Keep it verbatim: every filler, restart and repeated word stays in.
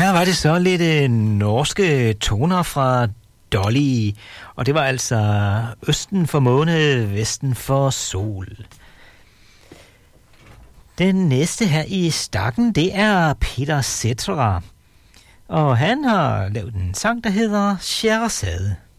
Her var det så lidt øh, norske toner fra Dolly, og det var altså østen for måne, vesten for sol. Den næste her i stakken, det er Peter Cetera, og han har lavet en sang, der hedder Scheherazade.